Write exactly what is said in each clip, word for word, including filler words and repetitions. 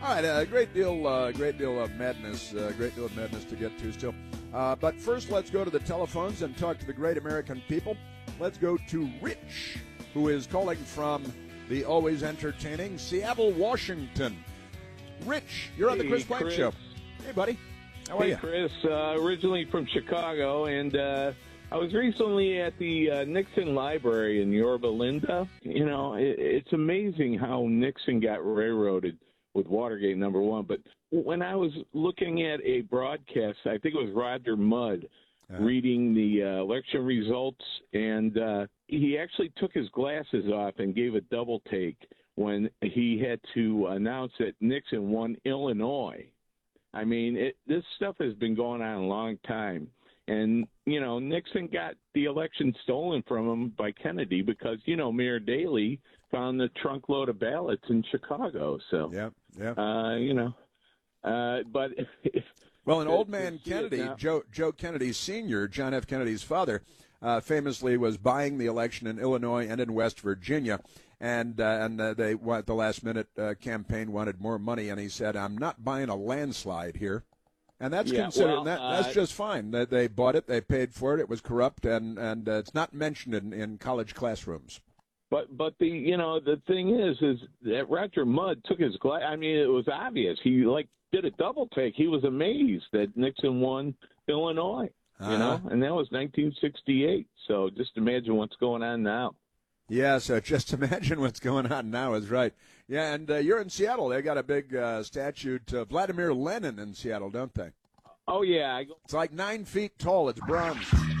All right, a uh, great deal, uh, great deal of madness, uh, great deal of madness to get to still. Uh, but first, let's go to the telephones and talk to the great American people. Let's go to Rich, who is calling from the always entertaining Seattle, Washington. Rich, you're on the Hey, Chris Plank Chris. Show. Hey, buddy. How are Hey, you? Chris. Uh, originally from Chicago, and uh, I was recently at the uh, Nixon Library in Yorba Linda. You know, it, it's amazing how Nixon got railroaded with Watergate, number one. But when I was looking at a broadcast, I think it was Roger Mudd Uh-huh. reading the uh, election results, and uh, he actually took his glasses off and gave a double take when he had to announce that Nixon won Illinois. I mean, it, this stuff has been going on a long time. And, you know, Nixon got the election stolen from him by Kennedy because, you know, Mayor Daley found the trunk load of ballots in Chicago. So, Yeah, yeah. uh, you know, uh, but if, Well, an to- old to man see it Kennedy, now- Joe Joe Kennedy Senior, John F. Kennedy's father, uh, famously was buying the election in Illinois and in West Virginia, and uh, and uh, they at the last minute uh, campaign wanted more money, and he said, "I'm not buying a landslide here," and that's Yeah, considered well, that, uh, that's just fine. They, they bought it, they paid for it, it was corrupt, and and uh, it's not mentioned in, in college classrooms. But but the you know the thing is is that Roger Mudd took his glass. I mean, it was obvious. He like did a double take. He was amazed that Nixon won Illinois. You Uh-huh. know, and that was nineteen sixty-eight. So just imagine what's going on now. Yeah, so just imagine what's going on now is right. Yeah, and uh, you're in Seattle. They got a big uh, statue to Vladimir Lenin in Seattle, don't they? Oh yeah, I go- It's like nine feet tall. It's bronze.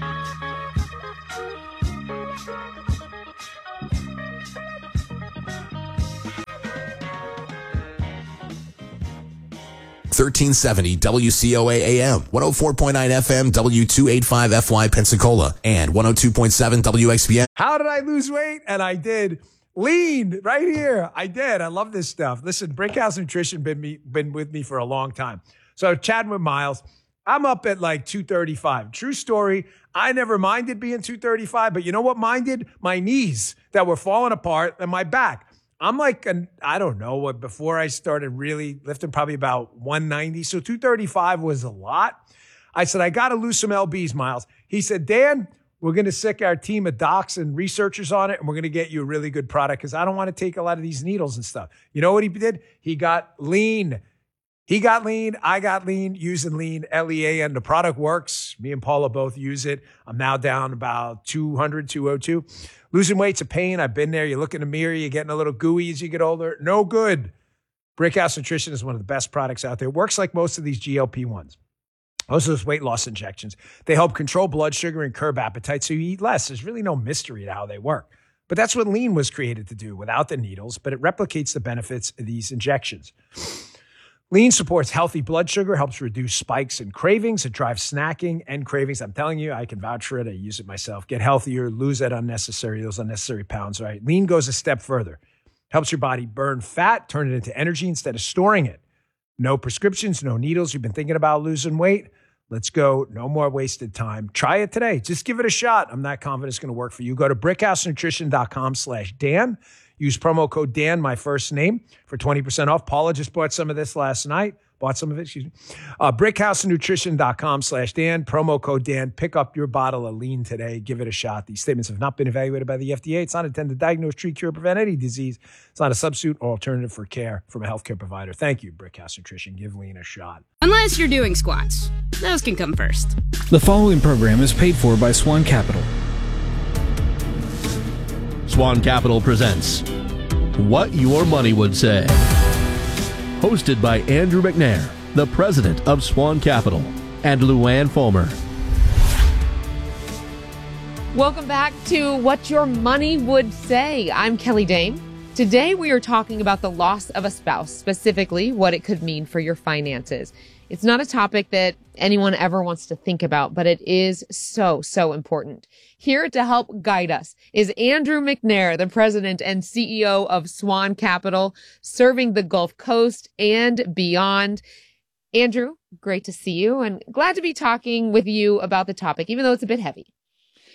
thirteen seventy W C O A A M, one oh four point nine F M, W two eighty-five F Y Pensacola, and one oh two point seven W X P N. How did I lose weight? And I did. Lean right here. I did. I love this stuff. Listen, Brickhouse Nutrition been me been with me for a long time. So chatting with Miles, I'm up at like two thirty-five. True story. I never minded being two thirty-five, but you know what minded? My knees that were falling apart and my back. I'm like, an, I don't know what, before I started really lifting, probably about one ninety. So two thirty-five was a lot. I said, I got to lose some L Bs, Miles. He said, Dan, we're going to sick our team of docs and researchers on it, and we're going to get you a really good product because I don't want to take a lot of these needles and stuff. You know what he did? He got lean. He got lean. I got lean using lean, L E A, and the product works. Me and Paula both use it. I'm now down about two hundred, two oh two. Losing weight's a pain. I've been there. You look in the mirror, you're getting a little gooey as you get older. No good. Brickhouse Nutrition is one of the best products out there. It works like most of these G L P ones. Most of those weight loss injections. They help control blood sugar and curb appetite so you eat less. There's really no mystery to how they work. But that's what lean was created to do without the needles, but it replicates the benefits of these injections. Lean supports healthy blood sugar, helps reduce spikes and cravings. It drives snacking and cravings. I'm telling you, I can vouch for it. I use it myself. Get healthier, lose that unnecessary, those unnecessary pounds, right? Lean goes a step further. Helps your body burn fat, turn it into energy instead of storing it. No prescriptions, no needles. You've been thinking about losing weight? Let's go. No more wasted time. Try it today. Just give it a shot. I'm not confident it's going to work for you. Go to brickhousenutrition.com slash Dan. Use promo code Dan, my first name, for twenty percent off. Paula just bought some of this last night. Bought some of it, excuse me. Uh, brickhousenutrition.com slash Dan. Promo code Dan. Pick up your bottle of lean today. Give it a shot. These statements have not been evaluated by the F D A. It's not intended to diagnose, treat, cure, prevent any disease. It's not a substitute or alternative for care from a healthcare provider. Thank you, Brickhouse Nutrition. Give lean a shot. Unless you're doing squats. Those can come first. The following program is paid for by Swan Capital. Swan Capital presents What Your Money Would Say. Hosted by Andrew McNair, the president of Swan Capital, and Luann Fulmer. Welcome back to What Your Money Would Say. I'm Kelly Dane. Today we are talking about the loss of a spouse, specifically what it could mean for your finances. It's not a topic that anyone ever wants to think about, but it is so, so important. Here to help guide us is Andrew McNair, the president and C E O of Swan Capital, serving the Gulf Coast and beyond. Andrew, great to see you and glad to be talking with you about the topic, even though it's a bit heavy.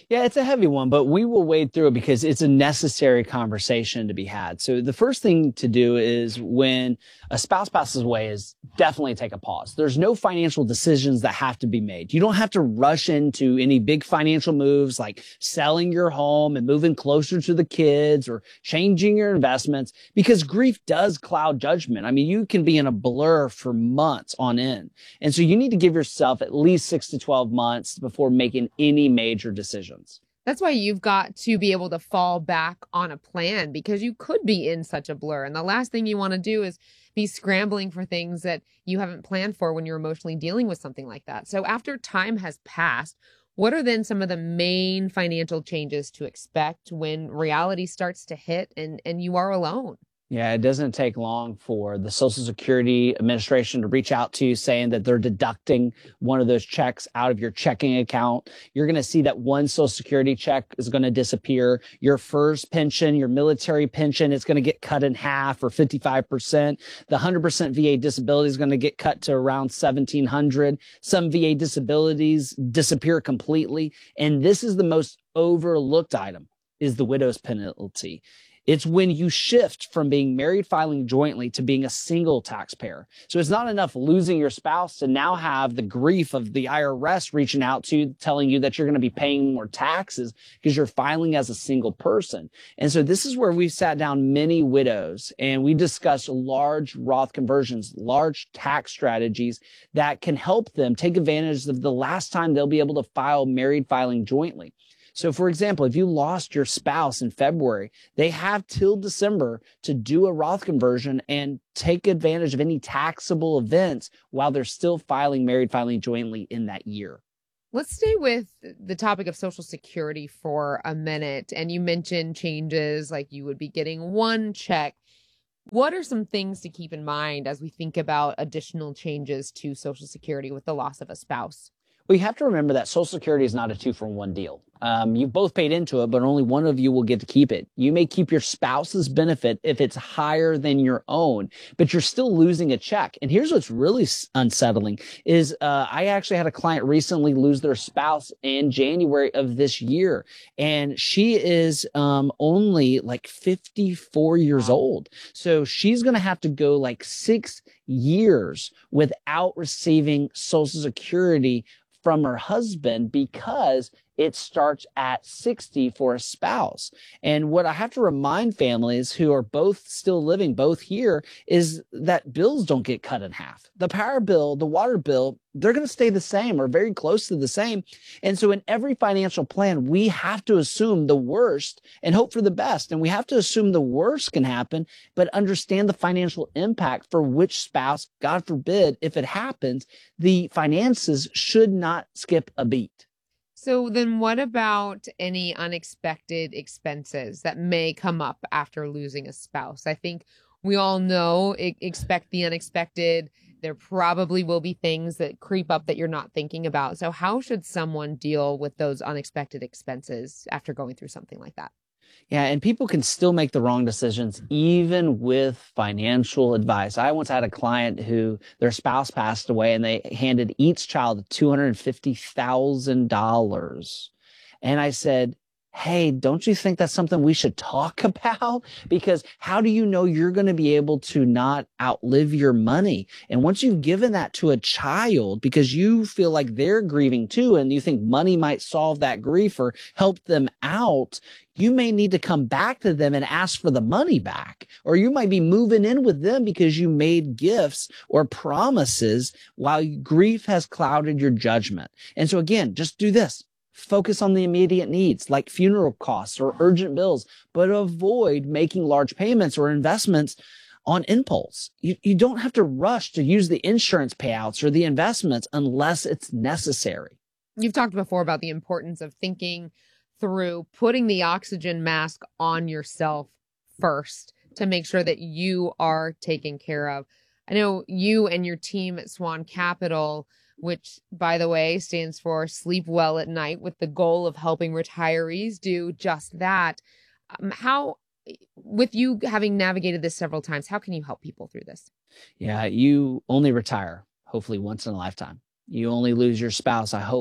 Yeah, it's a heavy one, but we will wade through it because it's a necessary conversation to be had. So the first thing to do is when a spouse passes away is definitely take a pause. There's no financial decisions that have to be made. You don't have to rush into any big financial moves like selling your home and moving closer to the kids or changing your investments, because grief does cloud judgment. I mean, you can be in a blur for months on end. And so you need to give yourself at least six to twelve months before making any major decisions. That's why you've got to be able to fall back on a plan, because you could be in such a blur. And the last thing you want to do is be scrambling for things that you haven't planned for when you're emotionally dealing with something like that. So after time has passed, what are then some of the main financial changes to expect when reality starts to hit and, and you are alone? Yeah, it doesn't take long for the Social Security Administration to reach out to you saying that they're deducting one of those checks out of your checking account. You're going to see that one Social Security check is going to disappear. Your first pension, your military pension, is going to get cut in half or fifty-five percent. The one hundred percent V A disability is going to get cut to around seventeen hundred. Some V A disabilities disappear completely. And this is the most overlooked item, is the widow's penalty. It's when you shift from being married filing jointly to being a single taxpayer. So it's not enough losing your spouse to now have the grief of the I R S reaching out to you, telling you that you're going to be paying more taxes because you're filing as a single person. And so this is where we've sat down many widows and we discussed large Roth conversions, large tax strategies that can help them take advantage of the last time they'll be able to file married filing jointly. So, for example, if you lost your spouse in February, they have till December to do a Roth conversion and take advantage of any taxable events while they're still filing married filing jointly in that year. Let's stay with the topic of Social Security for a minute. And you mentioned changes like you would be getting one check. What are some things to keep in mind as we think about additional changes to Social Security with the loss of a spouse? Well, you have to remember that Social Security is not a two-for-one deal. Um, you've both paid into it, but only one of you will get to keep it. You may keep your spouse's benefit if it's higher than your own, but you're still losing a check. And here's what's really unsettling is uh, I actually had a client recently lose their spouse in January of this year, and she is um, only like fifty-four years old. So she's going to have to go like six years without receiving Social Security from her husband because it starts at sixty for a spouse. And what I have to remind families who are both still living, both here, is that bills don't get cut in half. The power bill, the water bill, they're going to stay the same or very close to the same. And so in every financial plan, we have to assume the worst and hope for the best. And we have to assume the worst can happen, but understand the financial impact for which spouse, God forbid, if it happens, the finances should not skip a beat. So then what about any unexpected expenses that may come up after losing a spouse? I think we all know, expect the unexpected. There probably will be things that creep up that you're not thinking about. So how should someone deal with those unexpected expenses after going through something like that? Yeah, and people can still make the wrong decisions, even with financial advice. I once had a client who their spouse passed away and they handed each child two hundred fifty thousand dollars. And I said, hey, don't you think that's something we should talk about? Because how do you know you're going to be able to not outlive your money? And once you've given that to a child because you feel like they're grieving too, and you think money might solve that grief or help them out, you may need to come back to them and ask for the money back. Or you might be moving in with them because you made gifts or promises while grief has clouded your judgment. And so again, just do this. Focus on the immediate needs like funeral costs or urgent bills, but avoid making large payments or investments on impulse. You, you don't have to rush to use the insurance payouts or the investments unless it's necessary. You've talked before about the importance of thinking through putting the oxygen mask on yourself first to make sure that you are taken care of. I know you and your team at Swan Capital, which, by the way, stands for Sleep Well at Night, with the goal of helping retirees do just that. Um, how, with you having navigated this several times, how can you help people through this? Yeah, you only retire, hopefully once in a lifetime. You only lose your spouse, I hope,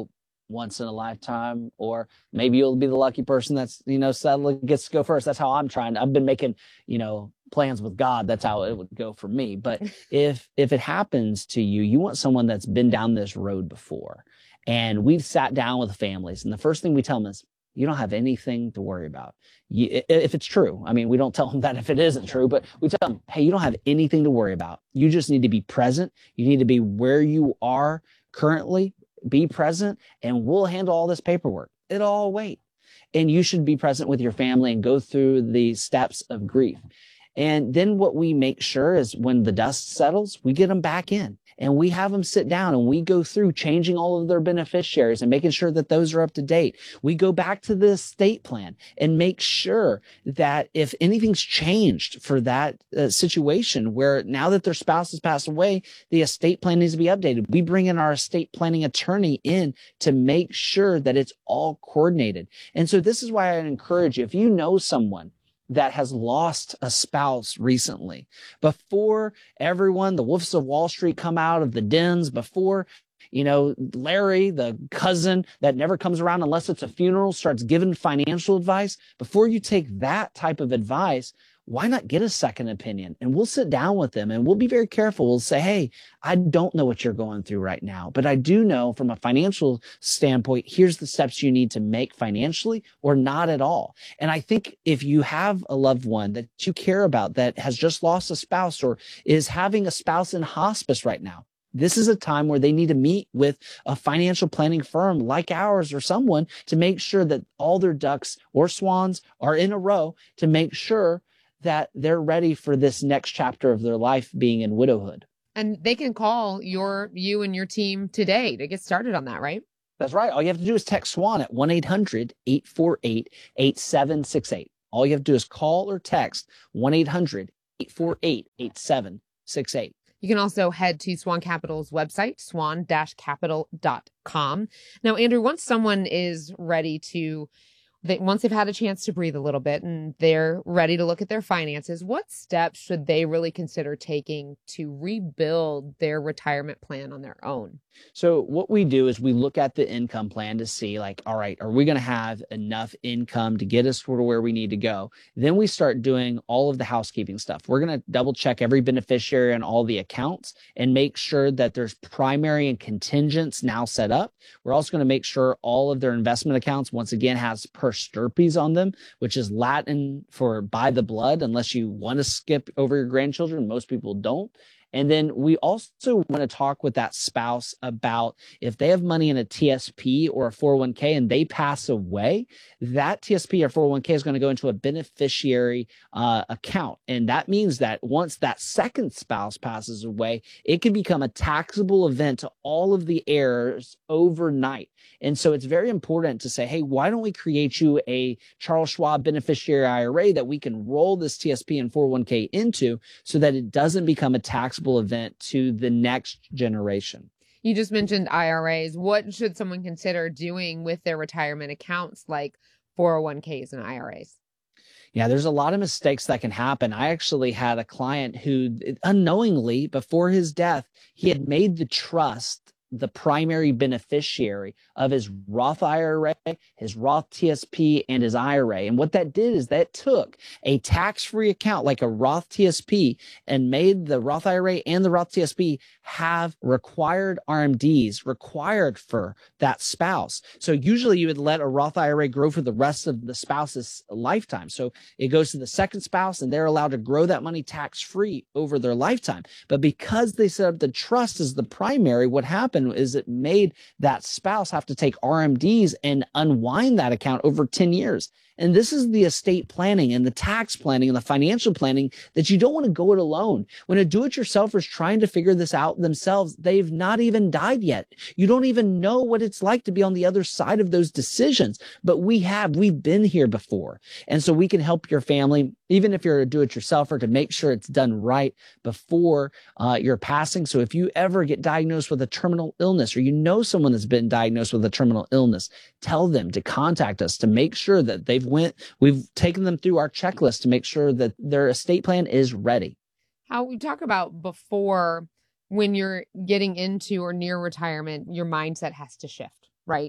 once in a lifetime, or maybe you'll be the lucky person that's, you know, sadly gets to go first. That's how I'm trying. I've been making, you know, plans with God. That's how it would go for me. But if, if it happens to you, you want someone that's been down this road before. And we've sat down with families, and the first thing we tell them is, you don't have anything to worry about. You, if it's true. I mean, we don't tell them that if it isn't true, but we tell them, hey, you don't have anything to worry about. You just need to be present. You need to be where you are currently. Be present, and we'll handle all this paperwork. It'll all wait. And you should be present with your family and go through the steps of grief. And then what we make sure is when the dust settles, we get them back in. And we have them sit down and we go through changing all of their beneficiaries and making sure that those are up to date. We go back to the estate plan and make sure that if anything's changed for that uh, situation where now that their spouse has passed away, the estate plan needs to be updated. We bring in our estate planning attorney in to make sure that it's all coordinated. And so this is why I encourage you, if you know someone that has lost a spouse recently, before everyone, the wolves of Wall Street come out of the dens, before, you know, Larry, the cousin that never comes around unless it's a funeral, starts giving financial advice, before you take that type of advice, why not get a second opinion? And we'll sit down with them and we'll be very careful. We'll say, hey, I don't know what you're going through right now, but I do know from a financial standpoint, here's the steps you need to make financially or not at all. And I think if you have a loved one that you care about that has just lost a spouse or is having a spouse in hospice right now, this is a time where they need to meet with a financial planning firm like ours or someone to make sure that all their ducks or swans are in a row to make sure that they're ready for this next chapter of their life being in widowhood. And they can call your you and your team today to get started on that, right? That's right. All you have to do is text SWAN at one eight hundred eight four eight eight seven six eight. All you have to do is call or text one eight hundred eight four eight eight seven six eight. You can also head to Swan Capital's website, swan dash capital dot com. Now, Andrew, once someone is ready to They, once they've had a chance to breathe a little bit and they're ready to look at their finances, what steps should they really consider taking to rebuild their retirement plan on their own? So what we do is we look at the income plan to see like, all right, are we going to have enough income to get us to where we need to go? Then we start doing all of the housekeeping stuff. We're going to double check every beneficiary and all the accounts and make sure that there's primary and contingents now set up. We're also going to make sure all of their investment accounts, once again, has per stirpes on them, which is Latin for by the blood, unless you want to skip over your grandchildren. Most people don't. And then we also want to talk with that spouse about if they have money in a T S P or a four oh one k and they pass away, that T S P or four oh one k is going to go into a beneficiary uh, account. And that means that once that second spouse passes away, it can become a taxable event to all of the heirs overnight. And so it's very important to say, hey, why don't we create you a Charles Schwab beneficiary I R A that we can roll this T S P and four oh one k into so that it doesn't become a taxable event to the next generation. You just mentioned I R As. What should someone consider doing with their retirement accounts like four oh one k's and I R As? Yeah, there's a lot of mistakes that can happen. I actually had a client who unknowingly, before his death, he had made the trust the primary beneficiary of his Roth I R A, his Roth T S P, and his I R A. And what that did is that took a tax-free account like a Roth T S P and made the Roth I R A and the Roth T S P have required R M Ds required for that spouse. So usually you would let a Roth I R A grow for the rest of the spouse's lifetime. So it goes to the second spouse and they're allowed to grow that money tax-free over their lifetime. But because they set up the trust as the primary, what happened is it made that spouse have to take R M Ds and unwind that account over ten years. And this is the estate planning and the tax planning and the financial planning that you don't want to go it alone. When a do-it-yourselfer is trying to figure this out themselves, they've not even died yet. You don't even know what it's like to be on the other side of those decisions. But we have, we've been here before. And so we can help your family, even if you're a do-it-yourselfer, to make sure it's done right before uh, you're passing. So if you ever get diagnosed with a terminal illness or you know someone that's been diagnosed with a terminal illness, tell them to contact us to make sure that they've went, we've taken them through our checklist to make sure that their estate plan is ready. How we talk about before, when you're getting into or near retirement, your mindset has to shift, right?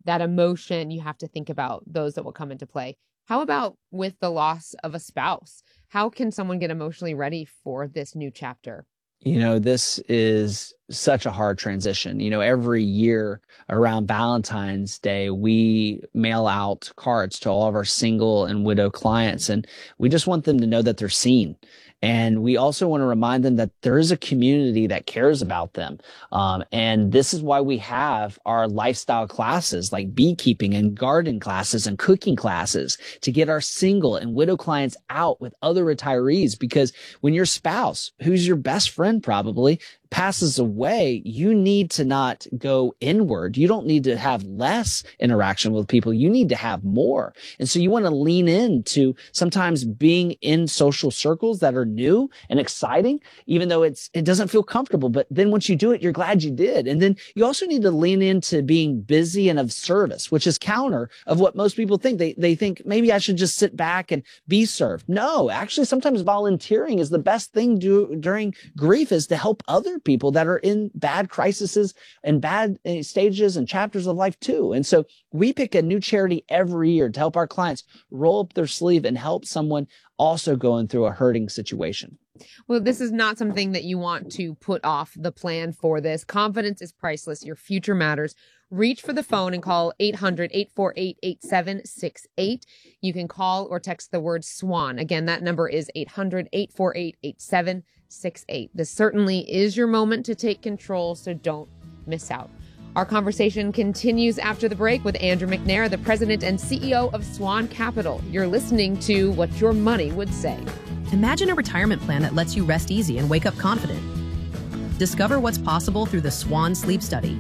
that emotion, you have to think about those that will come into play. How about with the loss of a spouse? How can someone get emotionally ready for this new chapter? You know, this is such a hard transition. You know, every year around Valentine's Day, we mail out cards to all of our single and widow clients, and we just want them to know that they're seen. And we also want to remind them that there is a community that cares about them. Um, and this is why we have our lifestyle classes like beekeeping and garden classes and cooking classes to get our single and widow clients out with other retirees. Because when your spouse, who's your best friend probably, passes away, you need to not go inward. You don't need to have less interaction with people. You need to have more. And so you want to lean into sometimes being in social circles that are new and exciting, even though it's, it doesn't feel comfortable. But then once you do it, you're glad you did. And then you also need to lean into being busy and of service, which is counter of what most people think. They, they think maybe I should just sit back and be served. No, actually, sometimes volunteering is the best thing do, during grief is to help other people that are in bad crises and bad uh, stages and chapters of life too. And so we pick a new charity every year to help our clients roll up their sleeve and help someone also going through a hurting situation. Well, this is not something that you want to put off the plan for this. Confidence is priceless. Your future matters. Reach for the phone and call eight hundred, eight four eight, eight seven six eight. You can call or text the word SWAN. Again, that number is eight hundred, eight four eight, eight seven six eight. This certainly is your moment to take control, so don't miss out. Our conversation continues after the break with Andrew McNair, the president and C E O of Swan Capital. You're listening to What Your Money Would Say. Imagine a retirement plan that lets you rest easy and wake up confident. Discover what's possible through the Swan Sleep Study.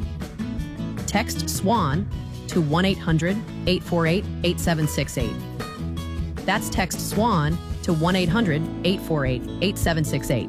Text SWAN to one eight hundred, eight four eight, eight seven six eight. That's text SWAN to one eight hundred, eight four eight, eight seven six eight.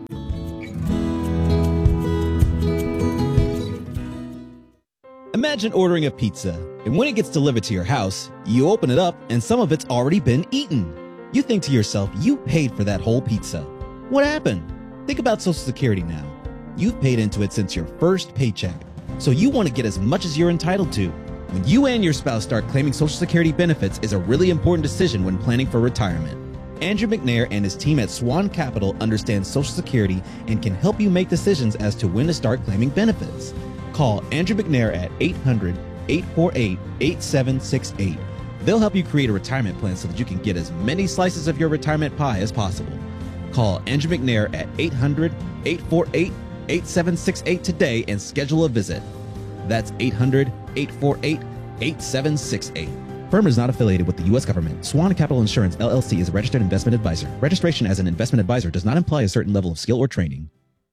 Imagine ordering a pizza, and when it gets delivered to your house, you open it up and some of it's already been eaten. You think to yourself, you paid for that whole pizza. What happened? Think about Social Security now. You've paid into it since your first paycheck, so you want to get as much as you're entitled to. When you and your spouse start claiming Social Security benefits is a really important decision when planning for retirement. Andrew McNair and his team at Swan Capital understand Social Security and can help you make decisions as to when to start claiming benefits. Call Andrew McNair at eight hundred, eight four eight, eight seven six eight. They'll help you create a retirement plan so that you can get as many slices of your retirement pie as possible. Call Andrew McNair at eight hundred, eight four eight, eight seven six eight today and schedule a visit. That's eight hundred, eight four eight, eight seven six eight. Firm is not affiliated with the U S government. Swan Capital Insurance, L L C is a registered investment advisor. Registration as an investment advisor does not imply a certain level of skill or training.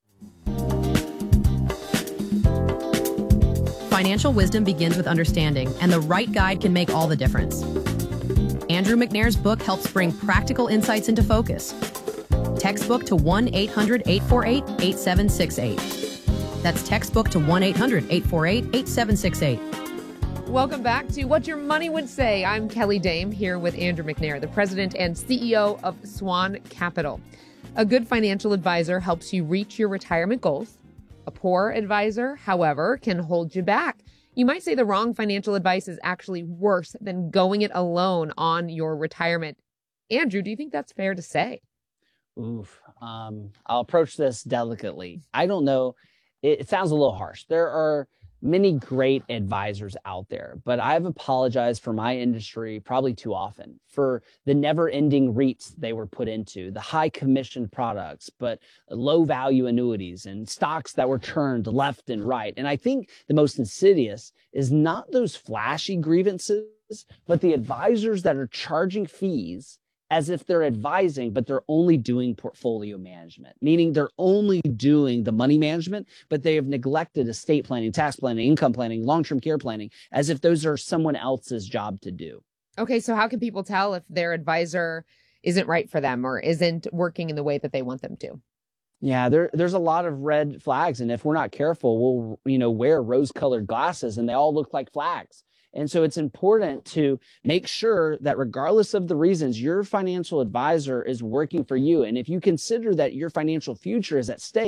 Financial wisdom begins with understanding, and the right guide can make all the difference. Andrew McNair's book helps bring practical insights into focus. Textbook to one eight hundred, eight four eight, eight seven six eight. That's textbook to one eight hundred, eight four eight, eight seven six eight. Welcome back to What Your Money Would Say. I'm Kelly Dame here with Andrew McNair, the president and C E O of Swan Capital. A good financial advisor helps you reach your retirement goals. A poor advisor, however, can hold you back. You might say the wrong financial advice is actually worse than going it alone on your retirement. Andrew, do you think that's fair to say? Oof. Um, I'll approach this delicately. I don't know. It, it sounds a little harsh. There are many great advisors out there, but I've apologized for my industry probably too often for the never-ending REITs they were put into, the high commission products, but low value annuities and stocks that were turned left and right. And I think the most insidious is not those flashy grievances, but the advisors that are charging fees as if they're advising, but they're only doing portfolio management, meaning they're only doing the money management, but they have neglected estate planning, tax planning, income planning, long-term care planning, as if those are someone else's job to do. Okay, so how can people tell if their advisor isn't right for them or isn't working in the way that they want them to? Yeah, there, there's a lot of red flags, and if we're not careful, we'll you know wear rose-colored glasses, and they all look like flags. And so it's important to make sure that regardless of the reasons, your financial advisor is working for you. And if you consider that your financial future is at stake,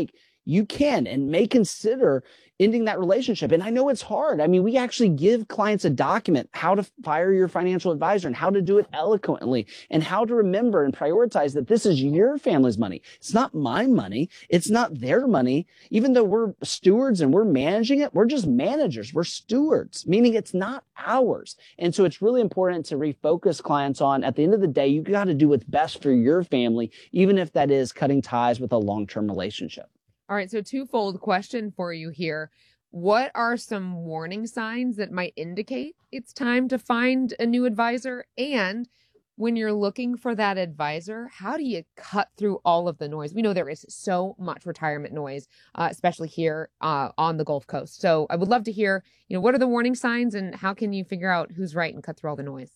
you can and may consider ending that relationship. And I know it's hard. I mean, we actually give clients a document, how to fire your financial advisor and how to do it eloquently and how to remember and prioritize that this is your family's money. It's not my money. It's not their money. Even though we're stewards and we're managing it, we're just managers. We're stewards, meaning it's not ours. And so it's really important to refocus clients on, at the end of the day, you got to do what's best for your family, even if that is cutting ties with a long-term relationship. All right, so twofold question for you here. What are some warning signs that might indicate it's time to find a new advisor? And when you're looking for that advisor, how do you cut through all of the noise? We know there is so much retirement noise, uh, especially here uh, on the Gulf Coast. So I would love to hear, you know, what are the warning signs and how can you figure out who's right and cut through all the noise?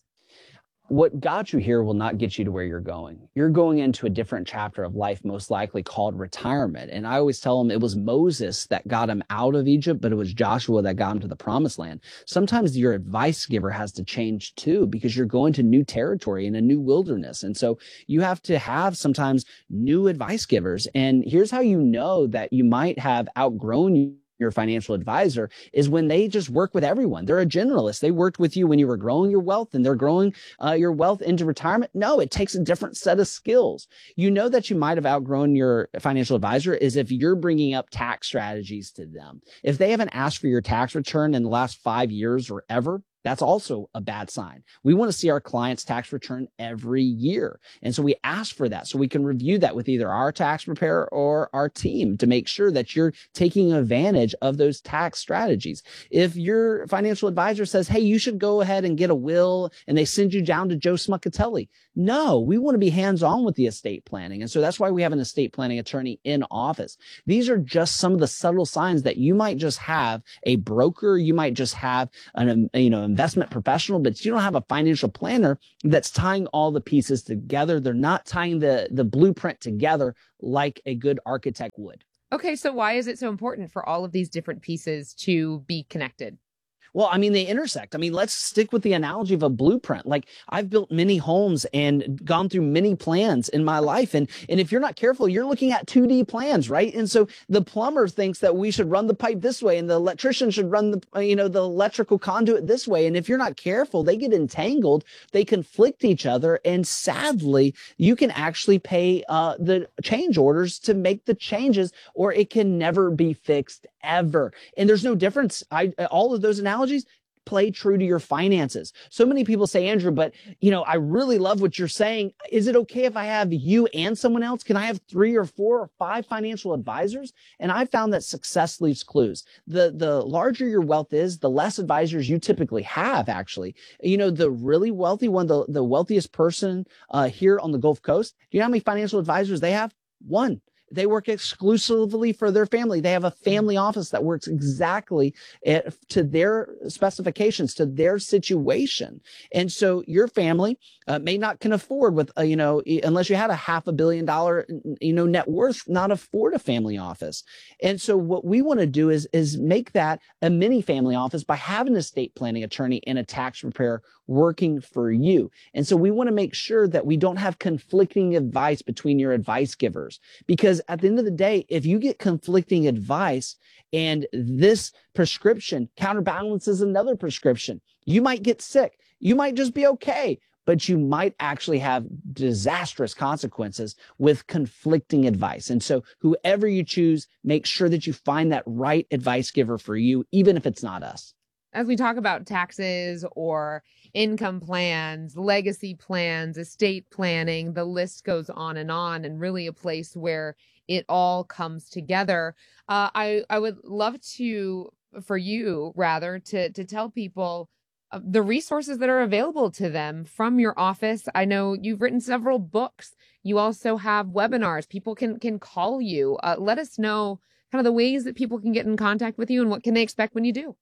What got you here will not get you to where you're going. You're going into a different chapter of life, most likely called retirement. And I always tell them it was Moses that got him out of Egypt, but it was Joshua that got him to the promised land. Sometimes your advice giver has to change too, because you're going to new territory in a new wilderness. And so you have to have sometimes new advice givers. And here's how you know that you might have outgrown your financial advisor is when they just work with everyone. They're a generalist. They worked with you when you were growing your wealth and they're growing uh, your wealth into retirement. No, it takes a different set of skills. You know that you might have outgrown your financial advisor is if you're bringing up tax strategies to them. If they haven't asked for your tax return in the last five years or ever, that's also a bad sign. We want to see our clients' tax return every year. And so we ask for that so we can review that with either our tax preparer or our team to make sure that you're taking advantage of those tax strategies. If your financial advisor says, hey, you should go ahead and get a will, and they send you down to Joe Smuckatelli. No, we want to be hands-on with the estate planning. And so that's why we have an estate planning attorney in office. These are just some of the subtle signs that you might just have a broker, you might just have an, you know, investment professional, but you don't have a financial planner that's tying all the pieces together. They're not tying the, the blueprint together like a good architect would. Okay, so why is it so important for all of these different pieces to be connected? Well, I mean, they intersect. I mean, let's stick with the analogy of a blueprint. Like, I've built many homes and gone through many plans in my life. And, and if you're not careful, you're looking at two D plans, right? And so the plumber thinks that we should run the pipe this way and the electrician should run the, you know, the electrical conduit this way. And if you're not careful, they get entangled, they conflict each other. And sadly, you can actually pay uh, the change orders to make the changes, or it can never be fixed ever. And there's no difference. I, all of those analogies play true to your finances. So many people say, Andrew, but you know, I really love what you're saying. Is it okay if I have you and someone else? Can I have three or four or five financial advisors? And I found that success leaves clues. The, the larger your wealth is, the less advisors you typically have, actually. You know, the really wealthy one, the, the wealthiest person uh, here on the Gulf Coast, do you know how many financial advisors they have? One. They work exclusively for their family. They have a family office that works exactly at, to their specifications, to their situation. And so your family uh, may not can afford with, uh, you know, unless you had a half a billion dollar, you know, net worth, not afford a family office. And so what we want to do is, is make that a mini family office by having an estate planning attorney and a tax preparer working for you. And so we want to make sure that we don't have conflicting advice between your advice givers, because at the end of the day, if you get conflicting advice and this prescription counterbalances another prescription, you might get sick. You might just be okay, but you might actually have disastrous consequences with conflicting advice. And so whoever you choose, make sure that you find that right advice giver for you, even if it's not us. As we talk about taxes or income plans, legacy plans, estate planning, the list goes on and on, and really a place where it all comes together. Uh, I, I would love to, for you rather, to, to tell people uh, the resources that are available to them from your office. I know you've written several books. You also have webinars. People can, can call you. Uh, let us know kind of the ways that people can get in contact with you and what can they expect when you do.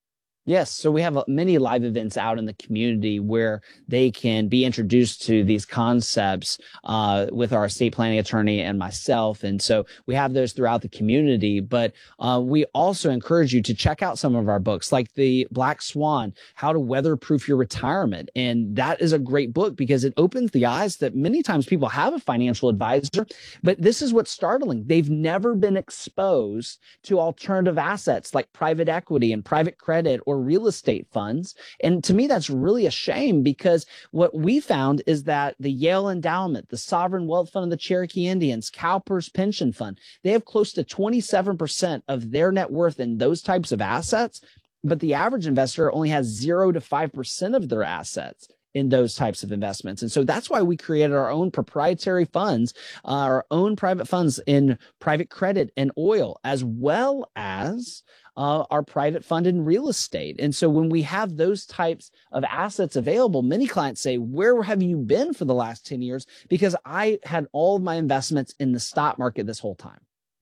Yes. So we have many live events out in the community where they can be introduced to these concepts uh, with our estate planning attorney and myself. And so we have those throughout the community. But uh, we also encourage you to check out some of our books, like the Black Swan, How to Weatherproof Your Retirement. And that is a great book because it opens the eyes that many times people have a financial advisor. But this is what's startling. They've never been exposed to alternative assets like private equity and private credit or real estate funds. And to me, that's really a shame because what we found is that the Yale Endowment, the Sovereign Wealth Fund of the Cherokee Indians, CalPERS Pension Fund, they have close to twenty-seven percent of their net worth in those types of assets. But the average investor only has zero to five percent of their assets in those types of investments. And so that's why we created our own proprietary funds, uh, our own private funds in private credit and oil, as well as Uh, our private fund in real estate. And so when we have those types of assets available, many clients say, where have you been for the last ten years? Because I had all of my investments in the stock market this whole time.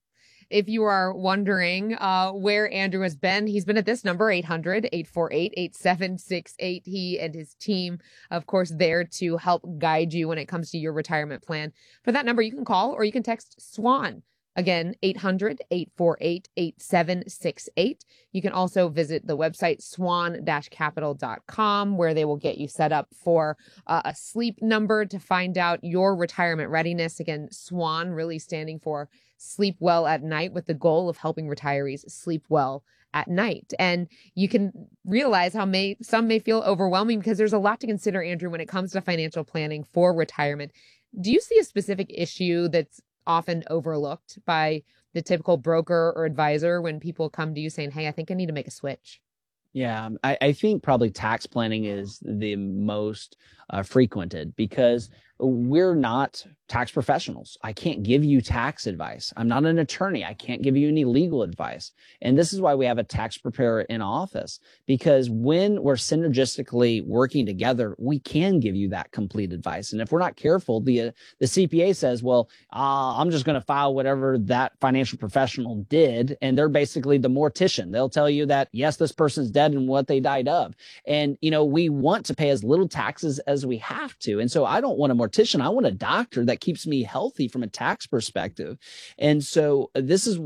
If you are wondering uh, where Andrew has been, he's been at this number, eight hundred, eight four eight, eight seven six eight. He and his team, of course, there to help guide you when it comes to your retirement plan. For that number, you can call or you can text SWAN. Again, eight hundred, eight four eight, eight seven six eight. You can also visit the website swan dash capital dot com where they will get you set up for uh, a sleep number to find out your retirement readiness. Again, SWAN really standing for Sleep Well at Night, with the goal of helping retirees sleep well at night. And you can realize how may some may feel overwhelming because there's a lot to consider, Andrew, when it comes to financial planning for retirement. Do you see a specific issue that's often overlooked by the typical broker or advisor when people come to you saying, hey, I think I need to make a switch? Yeah, I, I think probably tax planning is the most uh, frequented because we're not tax professionals. I can't give you tax advice. I'm not an attorney. I can't give you any legal advice. And this is why we have a tax preparer in office, because when we're synergistically working together, we can give you that complete advice. And if we're not careful, the uh, the C P A says, well, uh, I'm just going to file whatever that financial professional did. And they're basically the mortician. They'll tell you that, yes, this person's dead and what they died of. And, you know, we want to pay as little taxes as we have to. And so I don't want a mortician. I want a doctor that keeps me healthy from a tax perspective. And so this is